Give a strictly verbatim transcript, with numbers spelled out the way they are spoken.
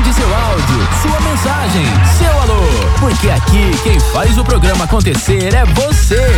Mande seu áudio, sua mensagem, seu alô, porque aqui quem faz o programa acontecer é você.